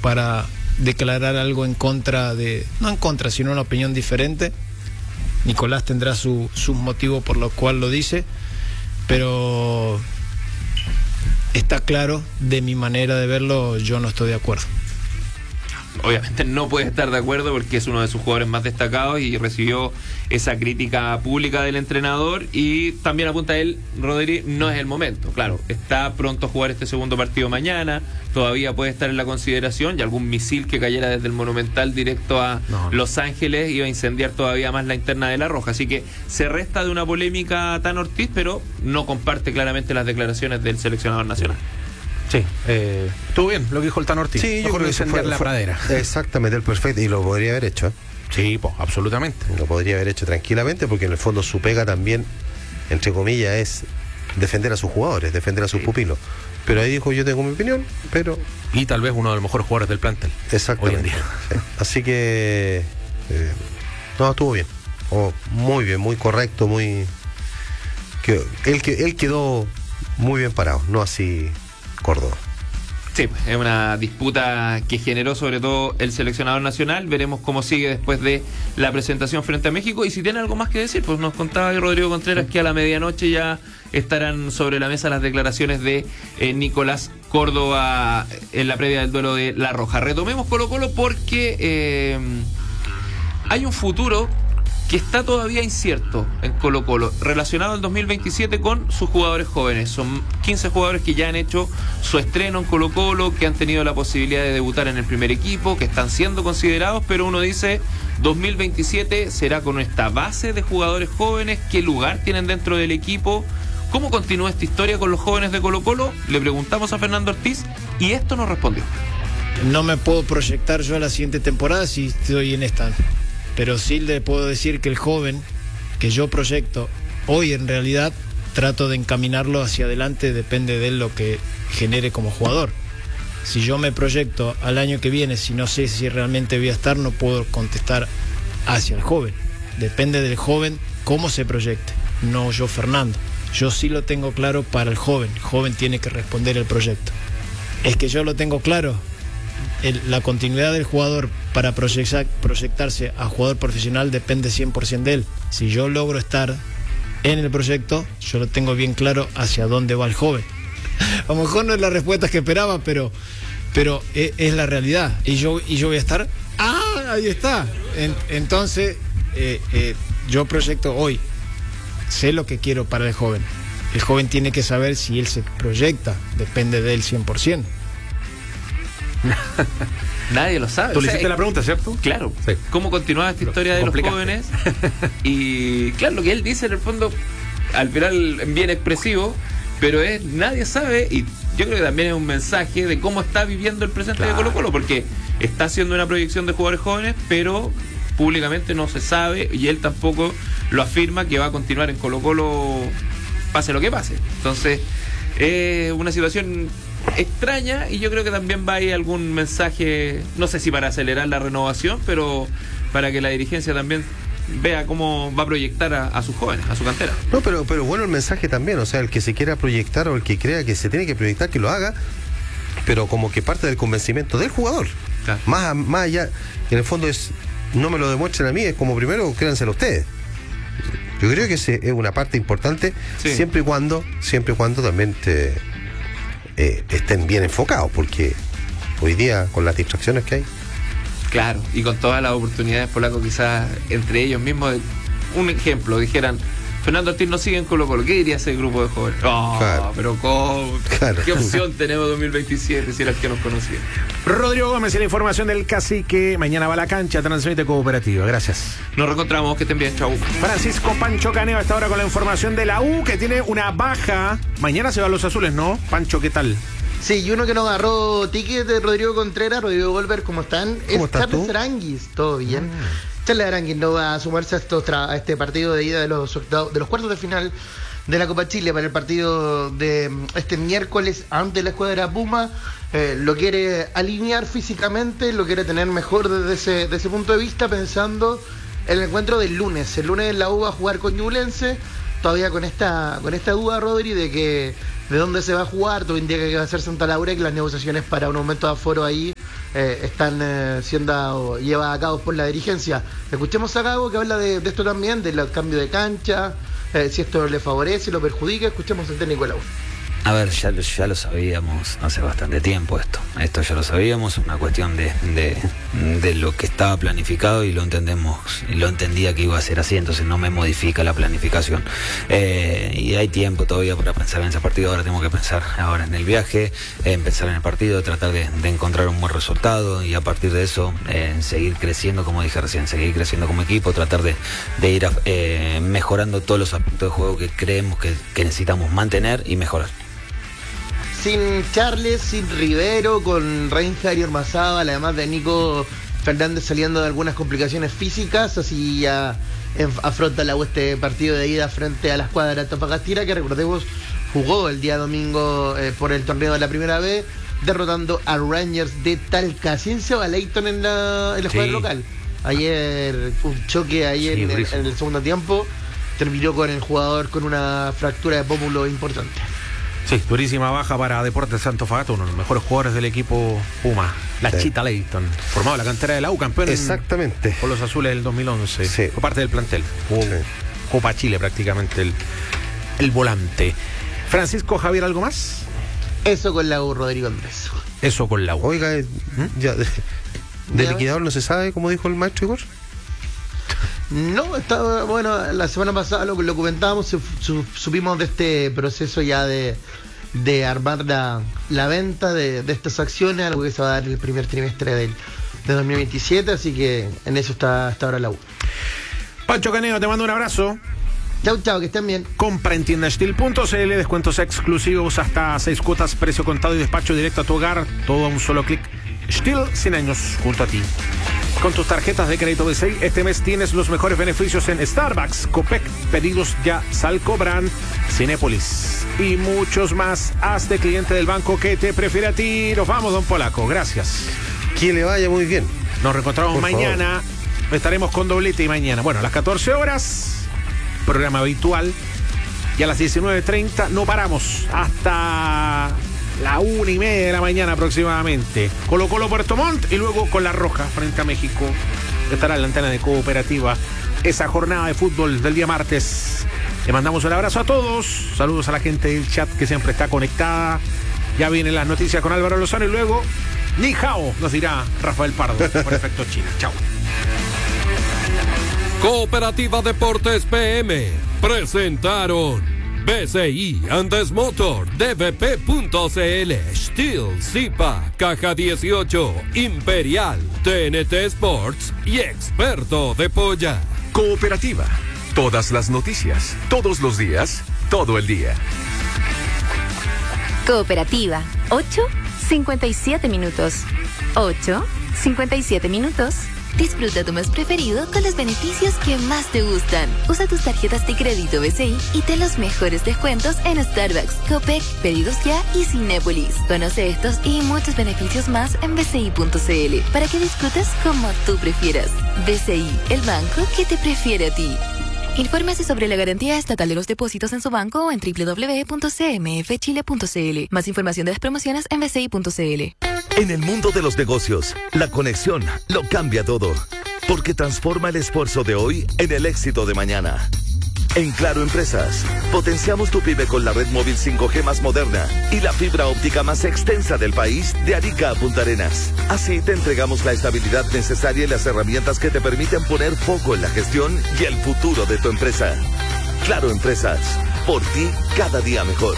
para declarar algo en contra de, no en contra, sino una opinión diferente. Nicolás tendrá sus motivos por los cuales lo dice, pero está claro, de mi manera de verlo, yo no estoy de acuerdo. Obviamente no puede estar de acuerdo porque es uno de sus jugadores más destacados y recibió esa crítica pública del entrenador, y también apunta él, Rodri, no es el momento. Claro, está pronto a jugar este segundo partido mañana, todavía puede estar en la consideración, y algún misil que cayera desde el Monumental directo a Los Ángeles iba a incendiar todavía más la interna de La Roja, así que se resta de una polémica Tano Ortiz, pero no comparte claramente las declaraciones del seleccionador nacional. Sí, estuvo bien lo que dijo el Tano Ortiz. Sí, yo creo que incendiar la pradera. Exactamente, el perfecto, y lo podría haber hecho. Sí, pues, absolutamente. Lo podría haber hecho tranquilamente, porque en el fondo su pega también, entre comillas, es defender a sus jugadores, defender a sus pupilos. Pero ahí dijo, yo tengo mi opinión, pero... Y tal vez uno de los mejores jugadores del plantel. Exactamente. Hoy en día. Sí. Así que... no, estuvo bien. Muy bien, muy correcto, muy... Él quedó muy bien parado, no así Córdoba. Sí, es una disputa que generó sobre todo el seleccionador nacional. Veremos cómo sigue después de la presentación frente a México. Y si tiene algo más que decir, pues nos contaba Rodrigo Contreras que a la medianoche ya estarán sobre la mesa las declaraciones de Nicolás Córdoba en la previa del duelo de La Roja. Retomemos Colo-Colo porque hay un futuro que está todavía incierto en Colo-Colo, relacionado al 2027 con sus jugadores jóvenes. Son 15 jugadores que ya han hecho su estreno en Colo-Colo, que han tenido la posibilidad de debutar en el primer equipo, que están siendo considerados, pero uno dice, 2027 será con esta base de jugadores jóvenes, ¿qué lugar tienen dentro del equipo? ¿Cómo continúa esta historia con los jóvenes de Colo-Colo? Le preguntamos a Fernando Ortiz y esto nos respondió. No me puedo proyectar yo a la siguiente temporada si estoy en esta, pero sí le puedo decir que el joven que yo proyecto hoy, en realidad trato de encaminarlo hacia adelante, depende de él lo que genere como jugador. Si yo me proyecto al año que viene, si no sé si realmente voy a estar, no puedo contestar hacia el joven. Depende del joven cómo se proyecte, no yo, Fernando. Yo sí lo tengo claro para el joven tiene que responder el proyecto. Es que yo lo tengo claro. La continuidad del jugador para proyectarse a jugador profesional depende 100% de él. Si yo logro estar en el proyecto, yo lo tengo bien claro hacia dónde va el joven. A lo mejor no es la respuesta que esperaba, pero es la realidad. Y yo voy a estar, ahí está. Entonces yo proyecto hoy, sé lo que quiero para el joven. El joven tiene que saber si él se proyecta, depende de él 100%. Nadie lo sabe. Tú le hiciste la pregunta, ¿cierto? Claro. Sí. ¿Cómo continúa esta historia de los jóvenes? Y claro, lo que él dice en el fondo, al final bien expresivo, pero nadie sabe, y yo creo que también es un mensaje de cómo está viviendo el presente de Colo-Colo, porque está haciendo una proyección de jugadores jóvenes, pero públicamente no se sabe, y él tampoco lo afirma, que va a continuar en Colo-Colo pase lo que pase. Entonces es una situación extraña, y yo creo que también va a ir algún mensaje, no sé si para acelerar la renovación, pero para que la dirigencia también vea cómo va a proyectar a sus jóvenes, a su cantera. No, pero bueno el mensaje también, o sea, el que se quiera proyectar o el que crea que se tiene que proyectar, que lo haga, pero como que parte del convencimiento del jugador. Claro. Más allá, en el fondo es, no me lo demuestren a mí, es como primero créanselo ustedes. Yo creo que es una parte importante, sí, siempre y cuando también estén bien enfocados, porque hoy día con las distracciones que hay. Claro, y con todas las oportunidades, Polaco, quizás entre ellos mismos, un ejemplo, dijeran, Fernando Ortiz no sigue en Colo-Colo, ¿qué diría ese grupo de jóvenes? Claro. Pero ¿cómo? Claro. ¿Qué opción tenemos 2027 si era el que nos conocía? Rodrigo Gómez y la información del Cacique. Mañana va a la cancha, transmite Cooperativa. Gracias. Nos reencontramos, que estén bien, chau. Francisco Pancho Caneo a esta hora con la información de la U, que tiene una baja. Mañana se van los azules, ¿no? Pancho, ¿qué tal? Sí, y uno que no agarró ticket de Rodrigo Contreras, Rodrigo Golver, ¿cómo están? ¿Cómo estás Charles tú? Aranguis, todo bien. Charles Aranguis no va a sumarse a este partido de ida de los cuartos de final de la Copa Chile para el partido de este miércoles ante la escuadra Puma. Lo quiere alinear físicamente, lo quiere tener mejor desde ese punto de vista, pensando en el encuentro del lunes. El lunes la U va a jugar con Ñublense, todavía con esta duda, Rodri, de dónde se va a jugar. Todo indica que va a ser Santa Laura y que las negociaciones para un aumento de aforo ahí están siendo llevadas a cabo por la dirigencia. Escuchemos a Gago, que habla de esto también, del cambio de cancha, si esto le favorece, lo perjudica. Escuchemos al técnico de la U. A ver, ya lo sabíamos hace bastante tiempo esto ya lo sabíamos, una cuestión de lo que estaba planificado y lo entendemos, y lo entendía que iba a ser así, entonces no me modifica la planificación. Y hay tiempo todavía para pensar en ese partido, ahora tengo que pensar ahora en el viaje, pensar en el partido, tratar de encontrar un buen resultado y a partir de eso seguir creciendo, como dije recién, seguir creciendo como equipo, tratar de ir mejorando todos los aspectos de juego que creemos que necesitamos mantener y mejorar. Sin Charles, sin Rivero, con Reinhardt y Ormazábal, además de Nico Fernández saliendo de algunas complicaciones físicas, así ya afronta la U este partido de ida frente a la escuadra de Antofagasta, que recordemos jugó el día domingo por el torneo de la primera vez, derrotando a Rangers de Talca. ¿Quién se va Leighton en la escuadra local? Ayer, un choque en el segundo tiempo, terminó con el jugador con una fractura de pómulo importante. Sí, durísima baja para Deportes Antofagasta, uno de los mejores jugadores del equipo Puma, Chita Leighton, formado en la cantera de la U, campeón exactamente con los azules del 2011, sí. Fue parte del plantel, Copa Chile prácticamente el volante. Francisco Javier, ¿algo más? Eso con la U, Rodrigo Andrés. Eso con la U. Oiga, ya de liquidador no se sabe, como dijo el maestro Igor. No, estaba, bueno, la semana pasada lo comentábamos, supimos de este proceso ya de armar la venta de estas acciones, algo que se va a dar en el primer trimestre de 2027, así que en eso está ahora la U. Pancho Caneo, te mando un abrazo. Chau, que estén bien. Compra en tiendastil.cl, descuentos exclusivos hasta 6 cuotas, precio contado y despacho directo a tu hogar, todo a un solo clic. Stihl, 100 años junto a ti. Con tus tarjetas de crédito BCI, este mes tienes los mejores beneficios en Starbucks, Copec, Pedidos Ya, Salcobran, Cinépolis y muchos más. Hazte cliente del banco que te prefiere a ti. Nos vamos, don Polaco. Gracias. Que le vaya muy bien. Nos reencontramos Por mañana. favor. Estaremos con doblete y mañana. Bueno, a las 14 horas, programa habitual. Y a las 19:30 no paramos hasta la 1:30 de la mañana aproximadamente. Colo-Colo Puerto Montt y luego con La Roja frente a México. Estará en la antena de Cooperativa esa jornada de fútbol del día martes. Le mandamos un abrazo a todos. Saludos a la gente del chat que siempre está conectada. Ya vienen las noticias con Álvaro Lozano y luego Ni Hao nos dirá Rafael Pardo por Efecto China. Chao. Cooperativa Deportes PM presentaron BCI Andes Motor, DVP.cl, Stihl, Zipa, Caja 18, Imperial, TNT Sports y Experto de Polla. Cooperativa. Todas las noticias, todos los días, todo el día. Cooperativa. 8:57 minutos. 8:57 minutos. Disfruta tu mes preferido con los beneficios que más te gustan. Usa tus tarjetas de crédito BCI y ten los mejores descuentos en Starbucks, Copec, Pedidos Ya y Cinépolis. Conoce estos y muchos beneficios más en bci.cl para que disfrutes como tú prefieras. BCI, el banco que te prefiere a ti. Infórmese sobre la garantía estatal de los depósitos en su banco o en www.cmfchile.cl. Más información de las promociones en bci.cl. En el mundo de los negocios, la conexión lo cambia todo, porque transforma el esfuerzo de hoy en el éxito de mañana. En Claro Empresas, potenciamos tu pyme con la red móvil 5G más moderna y la fibra óptica más extensa del país, de Arica a Punta Arenas. Así te entregamos la estabilidad necesaria y las herramientas que te permiten poner foco en la gestión y el futuro de tu empresa. Claro Empresas, por ti cada día mejor.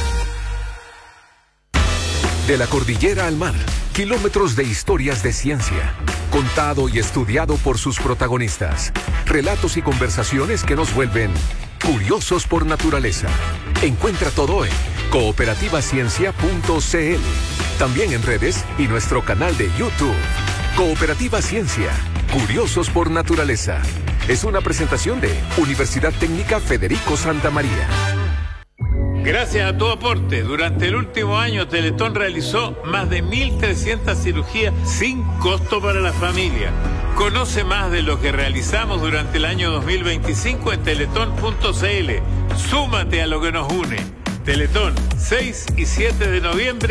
De la cordillera al mar, kilómetros de historias de ciencia, contado y estudiado por sus protagonistas. Relatos y conversaciones que nos vuelven curiosos por naturaleza. Encuentra todo en cooperativaciencia.cl. También en redes y nuestro canal de YouTube. Cooperativa Ciencia, curiosos por naturaleza. Es una presentación de Universidad Técnica Federico Santa María. Gracias a tu aporte, durante el último año Teletón realizó más de 1.300 cirugías sin costo para la familia. Conoce más de lo que realizamos durante el año 2025 en teletón.cl. Súmate a lo que nos une. Teletón, 6 y 7 de noviembre.